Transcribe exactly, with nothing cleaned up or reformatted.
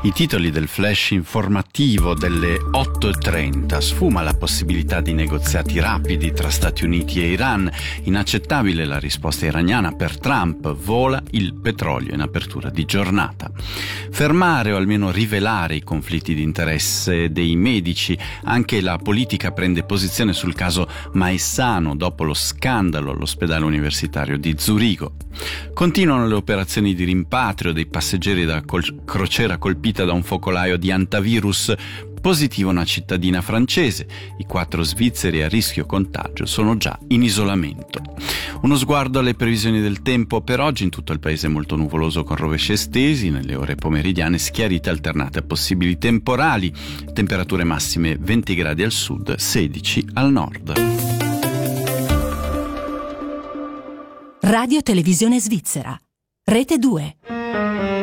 I titoli del flash informativo delle otto e trenta: sfuma la possibilità di negoziati rapidi tra Stati Uniti e Iran, inaccettabile la risposta iraniana per Trump, vola il petrolio in apertura di giornata. Fermare o almeno rivelare i conflitti di interesse dei medici, anche la politica prende posizione sul caso Maessano dopo lo scandalo all'ospedale universitario di Zurigo. Continuano le operazioni di rimpatrio dei passeggeri della col- crociera colpita da un focolaio di antivirus. Positiva una cittadina francese. I quattro svizzeri a rischio contagio sono già in isolamento. Uno sguardo alle previsioni del tempo per oggi: in tutto il paese molto nuvoloso con rovesci estesi, nelle ore pomeridiane schiarite alternate a possibili temporali, temperature massime venti gradi al sud, sedici al nord. Radio Televisione Svizzera, Rete due.